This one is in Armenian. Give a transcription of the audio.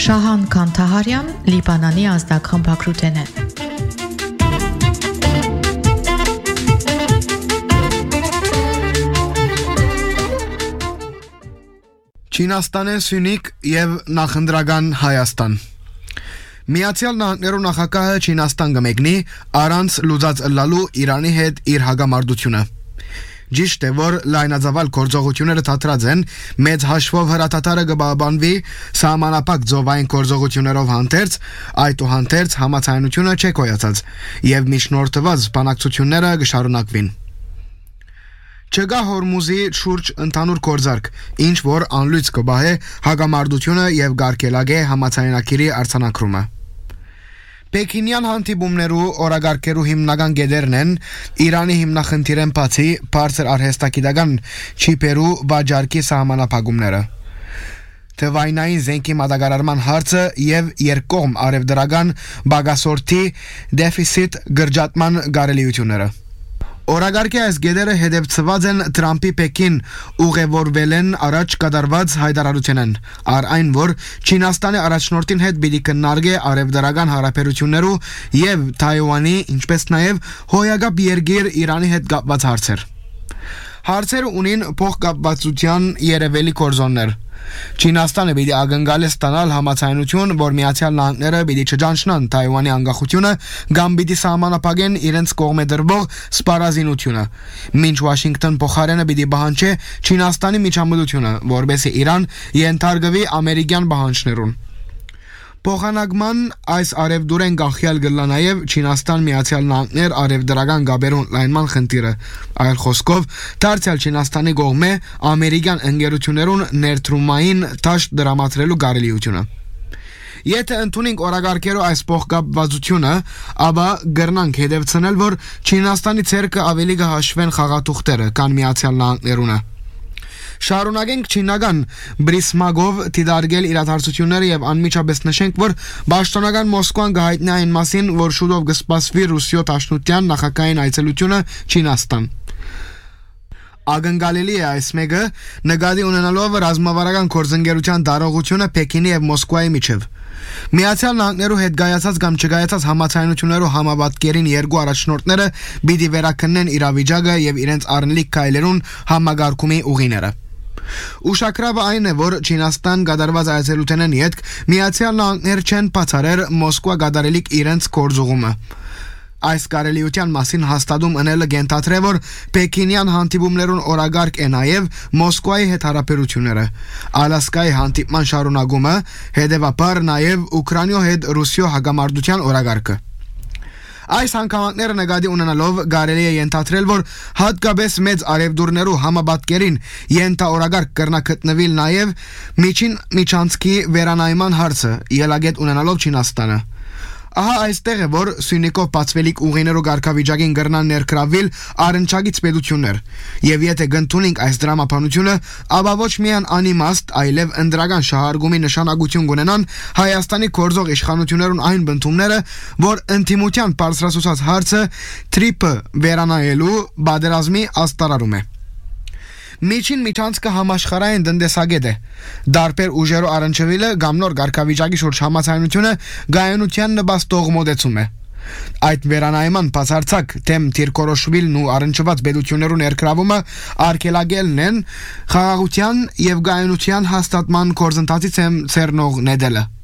Շահան Քանթահարյան, Լիբանանի ազդակխմբակրութեն է։ Չինաստան Սյունիք եւ նախընտրական Հայաստան Միացյալ Նահանգներու նախագահը Չինաստան կմեկնի առանց լուծած ըլլալու Իրանի հետ իր հագամարտությունը Ճիշտ է, որ լայնածավալ գործողությունները թատրած են, մեծ հաշվով հրաթաթարը կբաբանվի սահմանափակ ծովային գործողություններով հանդերձ, այդուհանդերձ համաձայնությունը չէ կոյացած եւ միջնորդված բանակցությունները կշարունակվին Չկա Հորմուզի շուրջ ընդհանուր գործարք, ինչ որ անլույց կբահե հագամարտությունը եւ գարկելագե համաձայնագիրի արձանագրումը Պեկինյան հանդիպումներու օրագարկերու հիմնական գեդերն են Իրանի հիմնախնդիրեն բացի բարձր արհեստագիտական չիպերու վաճառքի սահմանափակումները Թվայնային զենքի մատակարարման հարցը եւ երկկողմ արևդրական բագասորտի դեֆիցիտ գրջատման կարելիությունները Օրագարկի այս գեդերը հետևծված են Թրամփի Պեկին ուղևորվել են առաջ կատարված հայտարարությունն, առ այն որ Չինաստանի առաջնորդին հետ պիտի քննարկե արևդրական հարաբերություններու եւ Թայվանի, ինչպես նաեւ հոյակապ երկիր Իրանի հետ կապված հարցեր։ Հարցերը ունին փոխկապվածության երևելի կորզոններ։ Չինաստանը պիտի ակնկալի ստանալ համաձայնություն, որ Միացյալ Նահանգները պիտի չճանչնան Թայվանի անկախությունը կամ պիտի սահմանափակեն իրենց կողմէ դրվող սպառազինությունը, մինչ Վաշինգտոն փոխարենը պիտի պահանջի Չինաստանի միջամտությունը, որբեսի Իրան ենթարկվի ամերիկյան պահանջներուն։ Փոխանակման այս արևդուրեն գախյալ գլա նաև Չինաստան Միացյալ Նահանգներ արևդրական գաբերուն լայնման խնդիրը, այլ խոսքով դարձյալ Չինաստանի կողմէ ամերիկյան ընկերություններուն ներդրումային թաշ դրամատրելու կարելիությունը։ Եթե ընդունենք օրագարկերու այս փոխկապվածությունը, ապա գրնանք հետևցնել, որ Չինաստանի ցերկը ավելի կհաշվեն խաղաթուղթերը, քան Միացյալ Նահանգներունը։ Շարունակենք չինական բրիսմագով դիտարկել իրադարձությունները եւ անմիջապես նշենք, որ պաշտոնական Մոսկվան կհայտնի այն մասին, որ շուտով կսպասվի Ռուսիո Դաշնության նախագահային այցելությունը Չինաստան։ Ակնկալելի է այս մեկը նկատի ունենալով ռազմավարական գործընկերության դարողությունը Պեկինի եւ Մոսկվայի միջև։ Միացյալ Նահանգներու հետ գայացած կամ չգայացած համաձայնություններու համապատկերին երկու առաջնորդները պիտի վերականգնեն իրավիճակը եւ իրենց առնելիք քայլերուն համագարկումի ուղիները։ Ուշագրավը այն է, որ Չինաստան կատարված այցելութենեն ետք Միացյալ Նահանգներ չեն բացառել Մոսկվա կատարելիք իրենց գործուղումը։ Այս կարելիության մասին հաստատում ընելը գենթատրե, որ Պեկինյան հանդիպումներուն օրագարկ է նաև Մոսկվայի հետ հարաբերությունները, Ալասկայի հանդիպման շարունակումը, հետևաբար նաև Ուկրաինո հետ Ռուսիո հակամարտության օրագարկը։ Այս հանգամանքները նկատի ունենալով կարելի է ենթադրել, որ հատկապես մեծ արևդուրներու համապատկերին ենթաօրագարկ կրնա գտնվել նաև միջանցքի վերանայման հարցը, ելագետ ունենալով Չինաստանը։ Ահա այստեղ է, որ Սյունիքով բացվելիք ուղիներու գարկավիճակին կրնան ներգրավվել առնչագից պետություններ, եւ եթե կընդունենք այս դրամապանությունը, ապա ոչ միայն անիմաստ, այլև ընդրական շահարկումի նշանակություն կունենան Հայաստանի գործող իշխանություններուն այն բնդումները, որ ընդդիմության բարձրացուցած հարցը թրիփը վերանայելու բادرազմի աստարարում է։ Միջին միջանցքը համաշխարհային տնտեսագետ է։ Դարբեր ուժերու առնչվելը կամ նոր գարկավիճակի շուրջ համաձայնությունը գայունության նպաստող մոդեցում է։ Այդ վերանայման բացարձակ թեմ թիրքորոշվելն ու առնչված պետություններու ներգրավումը արգելագելն են խաղաղության եւ գայունության հաստատման գործընթացի ցերնող նետելը։